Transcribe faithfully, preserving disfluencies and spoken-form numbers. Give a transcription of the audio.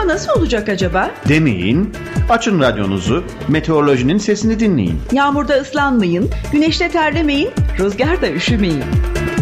nasıl olacak acaba? Demeyin. Açın radyonuzu, meteorolojinin sesini dinleyin. Yağmurda ıslanmayın, güneşte terlemeyin, rüzgarda üşümeyin.